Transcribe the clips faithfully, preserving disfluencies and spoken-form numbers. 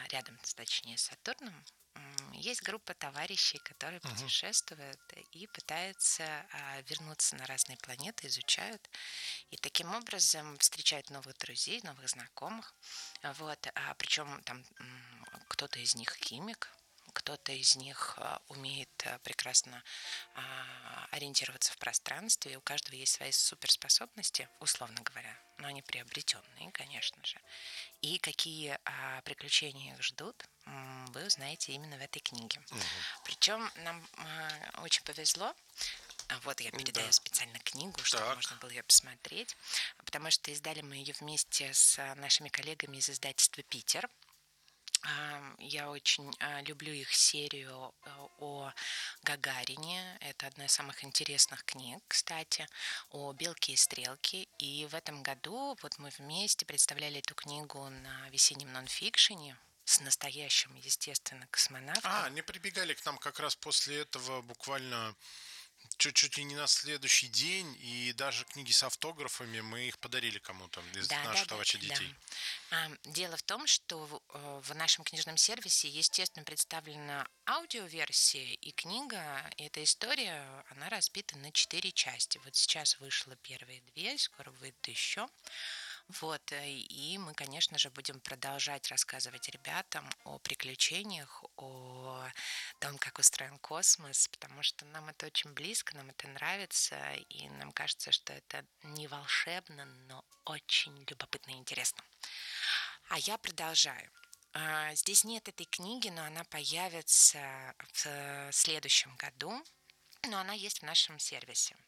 рядом, точнее, с Сатурном, есть группа товарищей, которые Угу. путешествуют и пытаются а, вернуться на разные планеты, изучают, и таким образом встречают новых друзей, новых знакомых. Вот, а, причем там м, кто-то из них химик, кто-то из них а, умеет а, прекрасно а, ориентироваться в пространстве, и у каждого есть свои суперспособности, условно говоря, но они приобретенные, конечно же. И какие а, приключения их ждут, м, вы узнаете именно в этой книге. Угу. Причем нам а, очень повезло. А Вот я передаю Да. специально книгу, чтобы Так. можно было ее посмотреть, потому что издали мы ее вместе с а, нашими коллегами из издательства «Питер». А, Я очень а, люблю их серию а, о Гагарине. Это одна из самых интересных книг, кстати, о «Белке и стрелке». И в этом году вот мы вместе представляли эту книгу на весеннем нонфикшене с настоящим, естественно, космонавтом. А, они прибегали к нам как раз после этого буквально чуть-чуть и не на следующий день, и даже книги с автографами мы их подарили кому-то из Да, да, наших да, товарищей да. детей. А, Дело в том, что в э, в нашем книжном сервисе, естественно, представлена аудиоверсия и книга, и эта история, она разбита на четыре части. Вот сейчас вышло первые две, скоро выйдет еще. Вот, э, и мы, конечно же, будем продолжать рассказывать ребятам о приключениях, о том, как устроен космос, потому что нам это очень близко, нам это нравится, и нам кажется, что это не волшебно, но очень любопытно и интересно. А я продолжаю. А, Здесь нет этой книги, но она появится в следующем году, но она есть в нашем сервисе.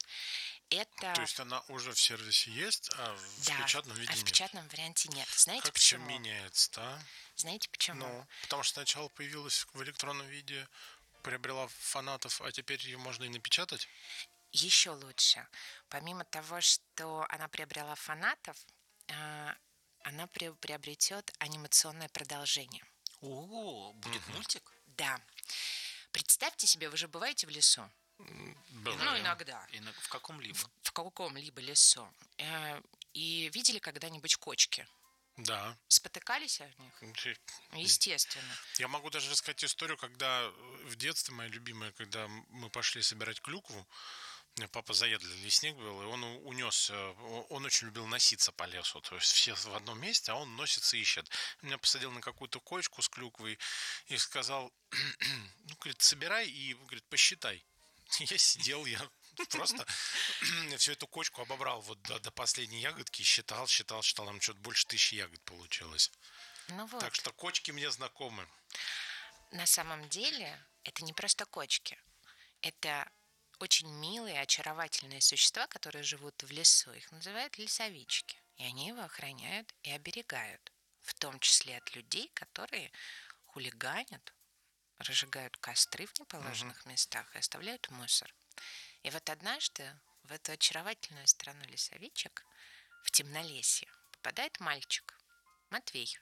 То Это, есть она уже в сервисе есть, а в да, печатном а виде в нет. печатном варианте нет. Знаете Как все почему? меняется, да? Знаете почему? Ну, потому что сначала появилась в электронном виде, приобрела фанатов, а теперь ее можно и напечатать. Еще лучше. Помимо того, что она приобрела фанатов, а, она при- приобретет анимационное продолжение. О, будет Мгм. мультик? Да. Представьте себе, вы же бываете в лесу? М, Ну, Бываем. иногда. И на- в каком-либо. В, в каком-либо лесу. Э, И видели когда-нибудь кочки? Да. Спотыкались о них? Естественно. Я могу даже рассказать историю, когда э, в детстве, моя любимая, когда м- мы пошли собирать клюкву, у меня папа заядлый лесник был, и он у- унес, э, о- он очень любил носиться по лесу, то есть все в одном месте, а он носится и ищет. Меня посадил на какую-то кочку с клюквой и сказал, ну, говорит, собирай и, говорит, посчитай. Я сидел, я просто всю эту кочку обобрал вот до, до последней ягодки, считал, считал, считал, там что-то больше тысячи ягод получилось. Ну вот, Так что кочки мне знакомы. на самом деле это не просто кочки. Это очень милые, очаровательные существа, которые живут в лесу. Их называют лесовички. И они его охраняют и оберегают. В том числе от людей, которые хулиганят, разжигают костры в Мгм. неположенных местах и оставляют мусор. И вот однажды в эту очаровательную страну лесовичек в темнолесье попадает мальчик, Матвей.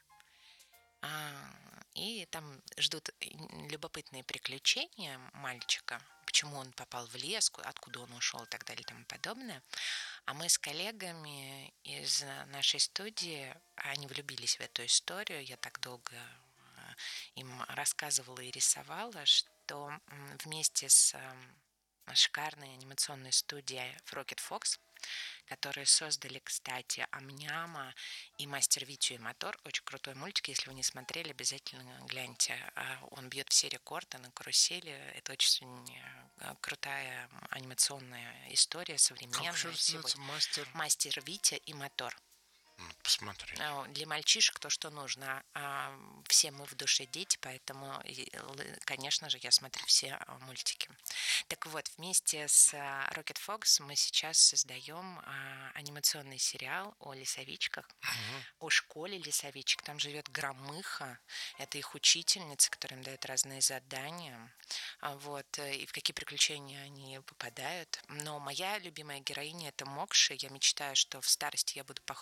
А, И там ждут любопытные приключения мальчика, почему он попал в лес, ку- откуда он ушел и так далее и тому подобное. А мы с коллегами из нашей студии, они влюбились в эту историю. Я так долго э, им рассказывала и рисовала, что м, вместе с эм, шикарной анимационной студией Rocket Fox, которые создали, кстати, Амняма и Мастер Витю и Мотор. Очень крутой мультик. Если вы не смотрели, обязательно гляньте. А, Он бьет все рекорды на карусели. Это очень э, крутая анимационная история, Как еще современная раз называется? сегодня. Мастер? Мастер Витя и Мотор. Надо посмотреть. А, Для мальчишек то, что нужно. А все мы в душе дети, поэтому, и, л- конечно же, я смотрю все а, мультики. Так вот, вместе с а, Rocket Fox мы сейчас создаем а, анимационный сериал о лесовичках, Мгм. о школе лесовичек. Там живет Громыха, это их учительница, которая им дает разные задания. А Вот, э, и в какие приключения они попадают. Но моя любимая героиня — это Мокша. Я мечтаю, что в старости я буду похожа на нее,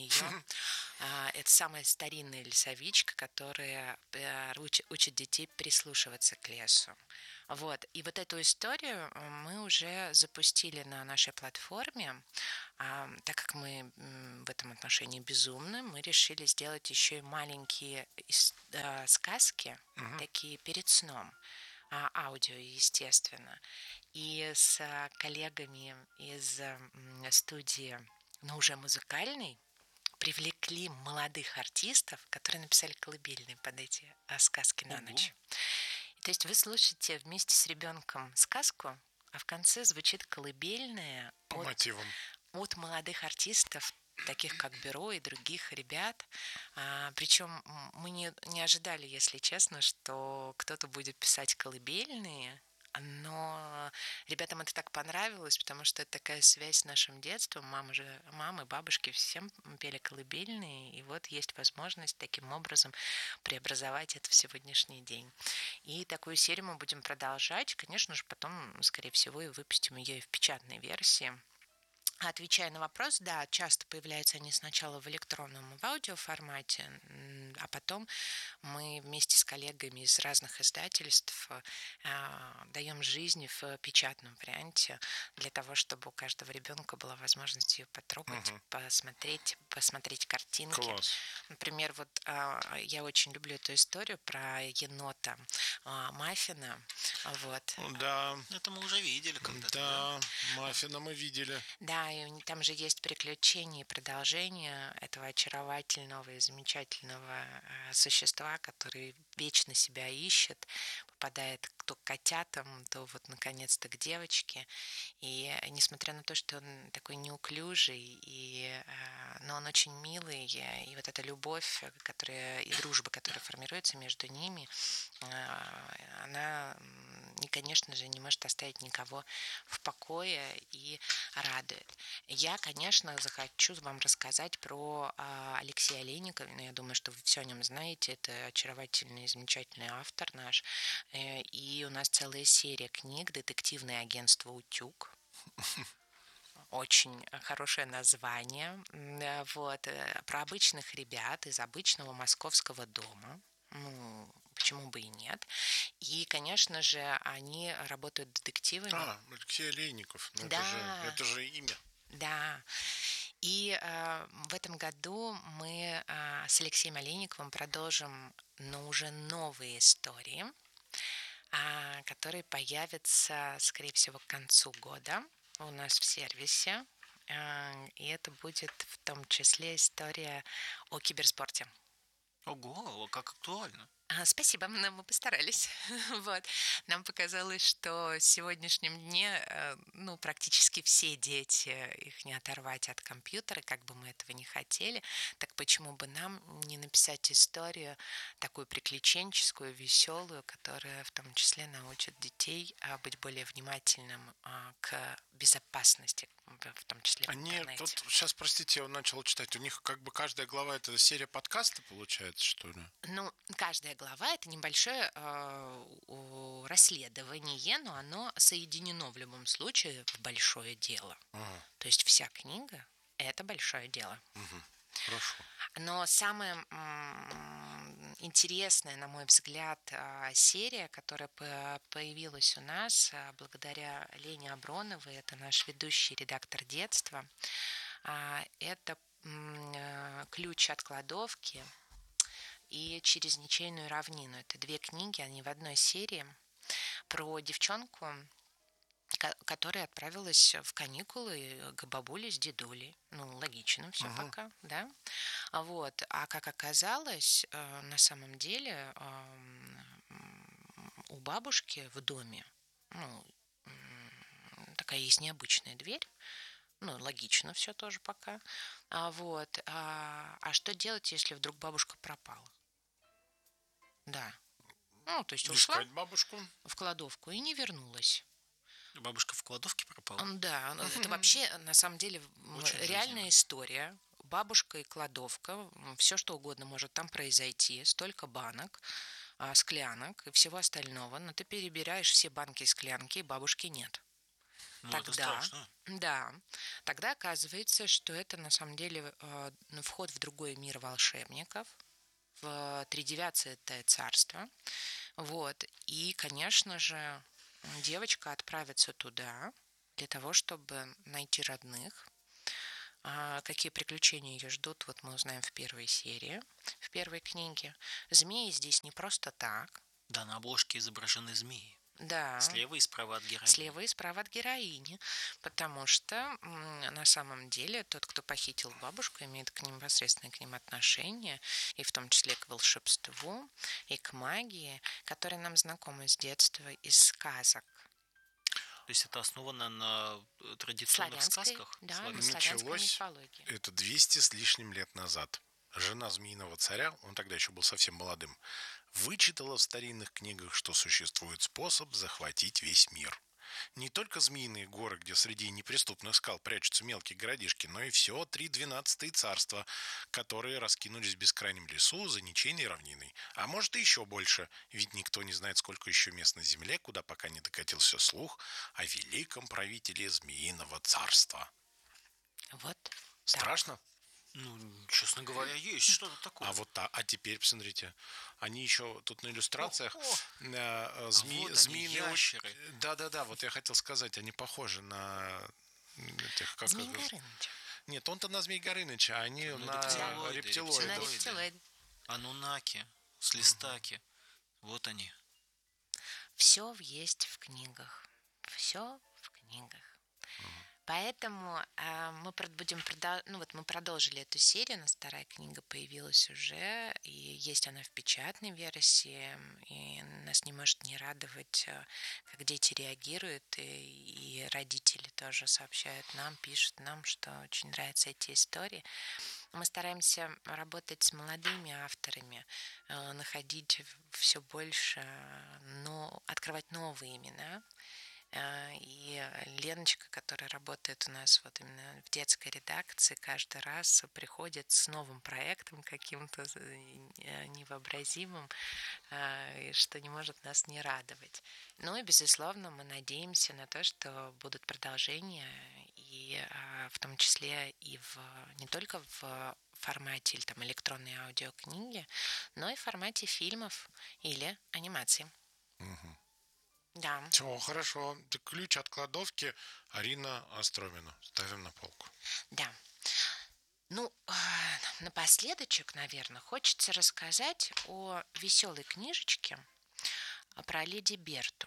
нее. Это самая старинная лесовичка, которая учит детей прислушиваться к лесу. Вот. И вот эту историю мы уже запустили на нашей платформе. А, так как мы в этом отношении безумны, мы решили сделать еще и маленькие а, сказки, uh-huh. такие перед сном, а, аудио, естественно. И с а, коллегами из а, студии, но уже музыкальной, привлекли молодых артистов, которые написали колыбельные под эти а, сказки на ночь. То есть вы слушаете вместе с ребенком сказку, а в конце звучит колыбельная по от, мотивам. от молодых артистов, таких как Бюро и других ребят. А, причем мы не, не ожидали, если честно, что кто-то будет писать колыбельные, но ребятам это так понравилось, потому что это такая связь с нашим детством. Мамы, же, мамы, бабушки всем пели колыбельные, и вот есть возможность таким образом преобразовать это в сегодняшний день. И такую серию мы будем продолжать. Конечно же, потом, скорее всего, и выпустим ее и в печатной версии. Отвечая на вопрос, да, часто появляются они сначала в электронном и в аудиоформате, а потом мы вместе с коллегами из разных издательств э, даем жизнь в печатном варианте для того, чтобы у каждого ребенка была возможность ее потрогать, угу. посмотреть, посмотреть картинки. Класс. Например, вот э, я очень люблю эту историю про енота э, Маффина. Вот. Да. Это мы уже видели когда-то. Да, да? Маффина мы видели. Да, и там же есть приключения и продолжение этого очаровательного и замечательного э, существа, который вечно себя ищет, попадает то к котятам, то вот наконец-то к девочке. И несмотря на то, что он такой неуклюжий, и, э, но он очень милый, и, и вот эта любовь, которая, и дружба, которая формируется между ними, э, она, конечно же, не может оставить никого в покое и радует. Я, конечно, захочу вам рассказать про а, Алексея Олейникова. Я думаю, что вы все о нем знаете. Это очаровательный, замечательный автор наш. И у нас целая серия книг «Детективное агентство Утюг». Очень хорошее название. Вот. Про обычных ребят из обычного московского дома. Ну, почему бы и нет. И, конечно же, они работают детективами. А, Алексей Олейников. Ну, да. Это же, это же имя. Да. И э, в этом году мы э, с Алексеем Олейниковым продолжим, но уже новые истории, э, которые появятся, скорее всего, к концу года у нас в сервисе. Э, и это будет в том числе история о киберспорте. Ого, как актуально. Спасибо, мы постарались. Вот. Нам показалось, что в сегодняшнем дне ну, практически все дети, их не оторвать от компьютера, как бы мы этого не хотели. Так почему бы нам не написать историю такую приключенческую, веселую, которая в том числе научит детей быть более внимательным к безопасности, в том числе в Они интернете. Тут, сейчас, простите, я начал читать. У них как бы каждая глава — это серия подкаста, получается, что ли? Ну, каждая глава — это небольшое э, расследование, но оно соединено в любом случае в большое дело. Ага. То есть вся книга — это большое дело. Угу. Хорошо. Но самая м, интересная, на мой взгляд, серия, которая появилась у нас благодаря Лене Аброновой, это наш ведущий редактор детства, это «Ключ от кладовки» и «Через ничейную равнину». Это две книги, они в одной серии, про девчонку, которая отправилась в каникулы к бабуле с дедулей. Ну, логично все uh-huh. пока, да? Вот. А как оказалось, на самом деле у бабушки в доме, ну, такая есть необычная дверь. Ну, логично все тоже пока. А, вот. А, а что делать, если вдруг бабушка пропала? Да. Ну, то есть ушла искать бабушку в кладовку и не вернулась. Бабушка в кладовке пропала? Да, это вообще, на самом деле, очень реальная история. Бабушка и кладовка, все что угодно может там произойти. Столько банок, склянок и всего остального. Но ты перебираешь все банки и склянки, и бабушки нет. Ну, это Тогда, страшно. да, тогда оказывается, что это на самом деле э, ну, вход в другой мир волшебников, в тридевятое царство. Вот. И, конечно же, м, девочка отправится туда для того, чтобы найти родных. А какие приключения ее ждут, вот мы узнаем в первой серии, в первой книге. Змеи здесь не просто так. Да, на обложке изображены змеи. Да, Слева и справа от героини. слева и справа от героини, потому что м, на самом деле тот, кто похитил бабушку, имеет к ним непосредственное к ним отношение, и в том числе к волшебству, и к магии, которые нам знакомы с детства из сказок. То есть это основано на э, традиционных Славянской, сказках? да, на Славянских. славянской Началось мифологии. это двести с лишним лет назад. Жена Змеиного царя, он тогда еще был совсем молодым, вычитала в старинных книгах, что существует способ захватить весь мир. Не только Змеиные горы, где среди неприступных скал прячутся мелкие городишки, но и все три двенадцатые царства, которые раскинулись в бескрайнем лесу за ничейной равниной. А может и еще больше, ведь никто не знает, сколько еще мест на земле, куда пока не докатился слух о великом правителе Змеиного царства. Вот. Страшно? Ну, честно говоря, есть что-то такое. А вот та, а теперь посмотрите, они еще тут на иллюстрациях О, о. э, э, зме- вот они, змеиные уч- ящеры. Да-да-да, вот я хотел сказать, они похожи на этих, как Змей их- Горыныч. Нет, он-то на Змей Горыныча, а они На на рептилоиды, рептилоиды. На рептилоиды. рептилоид. Анунаки, слистаки. Вот они. Все есть в книгах. Все в книгах. Поэтому э, мы прод- будем продол- ну вот мы продолжили эту серию, у нас вторая книга появилась уже, и есть она в печатной версии, и нас не может не радовать, э, как дети реагируют, и, и родители тоже сообщают нам, пишут нам, что очень нравятся эти истории. Мы стараемся работать с молодыми авторами, э, находить все больше, но открывать новые имена. Э, И Леночка, которая работает у нас вот именно в детской редакции, каждый раз приходит с новым проектом каким-то э, невообразимым, э, и что не может нас не радовать. Ну и, безусловно, мы надеемся на то, что будут продолжения, и э, в том числе и в, не только в формате или там электронной аудиокниги, но и в формате фильмов или анимации. Мгм. Да. Все, хорошо. Ключ от кладовки Арина Остромина. Ставим на полку. Да. Ну, напоследочек, наверное, хочется рассказать о веселой книжечке про леди Берту.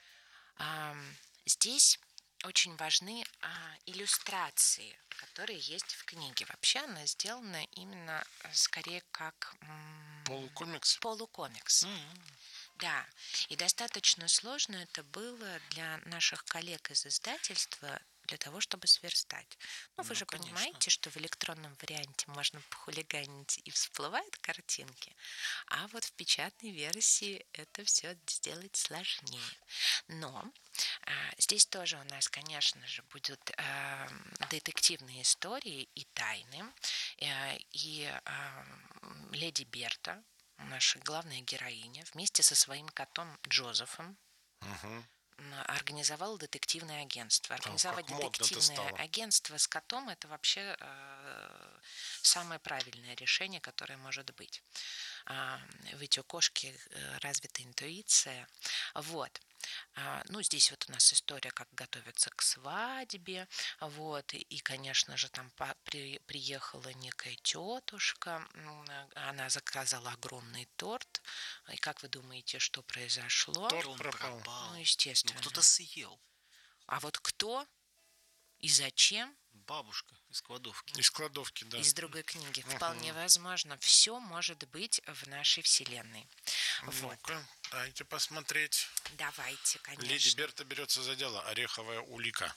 Здесь очень важны иллюстрации, которые есть в книге. Вообще она сделана именно скорее как Полукомикс? полукомикс. М-м. Да, и достаточно сложно это было для наших коллег из издательства для того, чтобы сверстать. Ну, вы Ну, же конечно. понимаете, что в электронном варианте можно похулиганить и всплывают картинки, а вот в печатной версии это все сделать сложнее. Но а, здесь тоже у нас, конечно же, будут а, детективные истории и тайны, а, и а, леди Берта, наша главная героиня, вместе со своим котом Джозефом Угу. организовала детективное агентство. Организовать как модно-то детективное стало. агентство с котом – это вообще э, самое правильное решение, которое может быть. А, ведь у кошки э, развита интуиция. Вот. А, ну, здесь вот у нас история, как готовятся к свадьбе, вот, и, и, конечно же, там по- при, приехала некая тетушка, она заказала огромный торт, и как вы думаете, что произошло? Торт Он пропал. пропал. Ну, Ну, естественно. кто-то съел. А вот кто и зачем Бабушка из кладовки. Из кладовки, да. из другой книги? Мгм. Вполне возможно. Все может быть в нашей вселенной. Вот. Ну-ка, дайте посмотреть. Давайте, конечно. Леди Берта берется за дело. Ореховая улика.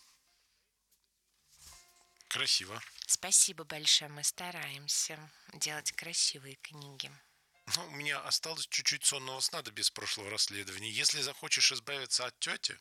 Красиво. Спасибо большое. Мы стараемся делать красивые книги. Ну, у меня осталось чуть-чуть сонного сна до без прошлого расследования. Если захочешь избавиться от тети...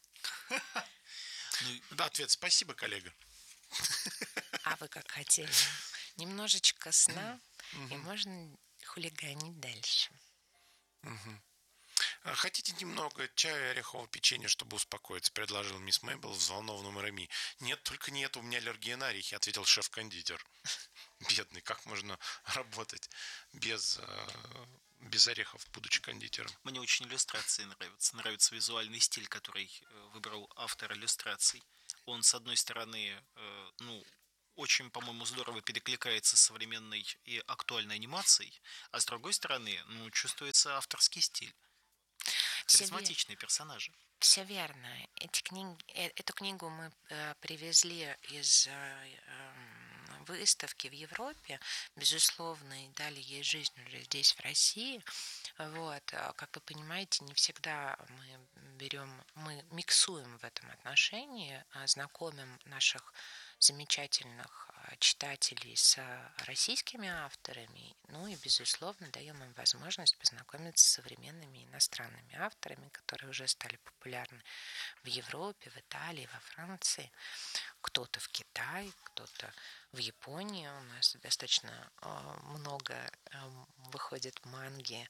Ну, Да, ответ спасибо, коллега. А вы как хотели? Немножечко сна, и можно хулиганить дальше. «А хотите немного чая и орехового печенья, чтобы успокоиться?» — предложил мисс Мейбл взволнованному Реми. «Нет, только нет, у меня аллергия на орехи», — ответил шеф-кондитер. Бедный, как можно работать без, без орехов, будучи кондитером? Мне очень иллюстрации нравятся. Нравится визуальный стиль, который выбрал автор иллюстраций. Он, с одной стороны, ну, очень, по-моему, здорово перекликается с современной и актуальной анимацией, а с другой стороны, ну, чувствуется авторский стиль. Харизматичные персонажи. Все верно. Эти книги, эту книгу мы э, привезли из э, выставки в Европе, безусловно, и дали ей жизнь уже здесь, в России. Вот. Как вы понимаете, не всегда мы берем, мы миксуем в этом отношении, знакомим наших замечательных читателей с российскими авторами, ну и, безусловно, даем им возможность познакомиться с современными иностранными авторами, которые уже стали популярны в Европе, в Италии, во Франции, кто-то в Китае, кто-то в Японии. У нас достаточно много выходит манги,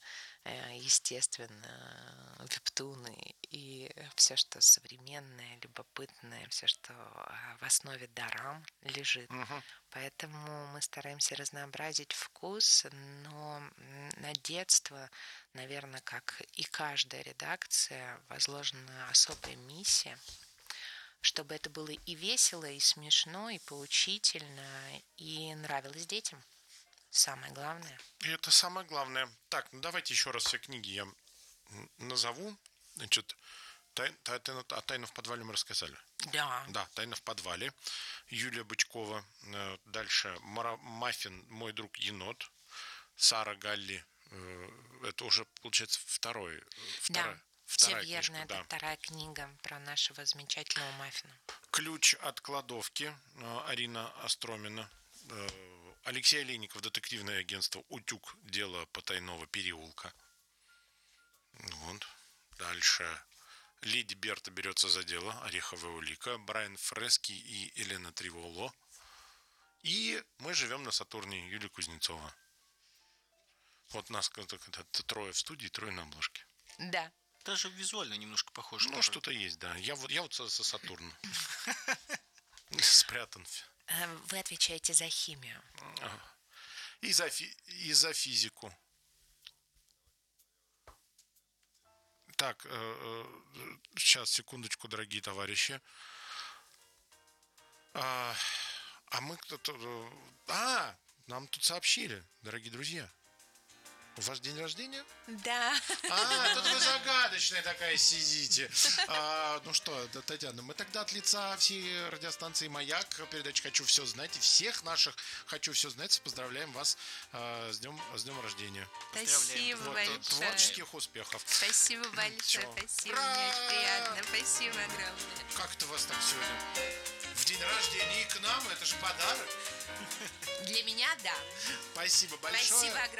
естественно, вебтуны и все, что современное, любопытное, все, что в основе дорам лежит. Угу. Поэтому мы стараемся разнообразить вкус, но на детство, наверное, как и каждая редакция, возложена особая миссия, чтобы это было и весело, и смешно, и поучительно, и нравилось детям. Самое главное. И это самое главное. Так, ну давайте еще раз все книги я назову. Значит, «Тайна, а «Тайна в подвале» мы рассказали. Да. Да, «Тайна в подвале». Юлия Бычкова. Дальше «Маффин. Мой друг енот». Сара Галли. Это уже, получается, второй. Вторая, да, вторая все верно. книжка, это да. вторая книга про нашего замечательного Маффина. «Ключ от кладовки». Арина Остромина. Алексей Олейников, детективное агентство «Утюг. Дело потайного переулка». Вот. Дальше. Леди Берта берется за дело. Ореховая улика. Брайан Фрески и Елена Триволо. И мы живем на Сатурне. Юлия Кузнецова. Вот нас это, это трое в студии, трое на обложке. Да. Даже визуально немножко похоже. Ну, что-то есть, да. Я вот, я вот со, со Сатурна. Спрятан. Вы отвечаете за химию. И за, фи- и за физику. Так, э, э, сейчас, секундочку, дорогие товарищи. А, а мы кто-то... А, нам тут сообщили, дорогие друзья. У вас день рождения? Да. А, тут вы загадочная такая сидите. А, ну что, Татьяна, мы тогда от лица всей радиостанции «Маяк», передачи «Хочу все знать», и всех наших «Хочу все знать» поздравляем вас а, с, днем, с днем рождения. Спасибо вот, большое. Творческих успехов. Спасибо большое. Все. Спасибо, мне очень приятно. Спасибо огромное. Как это у вас так сегодня? В день рождения и к нам, это же подарок. Для меня, да. Спасибо большое. Спасибо огромное.